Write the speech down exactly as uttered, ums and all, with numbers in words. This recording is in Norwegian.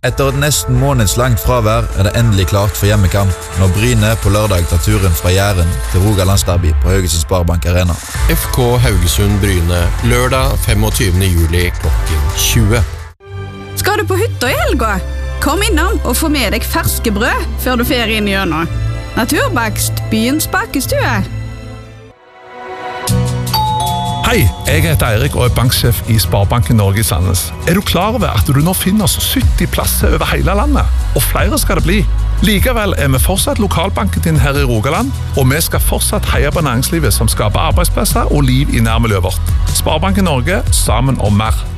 Etter et nesten månedslangt fravær er det endelig klart for hjemmekamp når Bryne på lørdag tar turen fra Jæren til Rogalandsderby på Haugesund Sparebank Arena. F K Haugesund-Bryne, lørdag femogtyvende juli klokken tjue. Skal du på hytta i helga? Kom innom og få med deg ferske brød før du fer inn gjennom. Naturbakst, byens bakestue. Hei, jeg heter Eirik og er banksjef i Sparebanken Norge i Sandnes. Er du klar over at du nå finner oss sytti plasser over hele landet? Og flere skal det bli. Likevel er vi fortsatt lokalbanken din her i Rogaland, og vi skal fortsatt heie på næringslivet som skaper arbeidsplasser og liv i nærmiljøet vårt. Sparebanken Norge, sammen om mer.